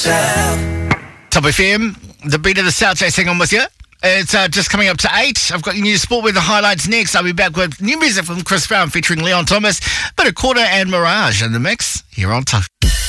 Top FM, the beat of the South Chasing on with you. It's just coming up to 8. I've got your new sport with the highlights next. I'll be back with new music from Chris Brown featuring Leon Thomas, bit of Quarter and Mirage in the mix here on Top.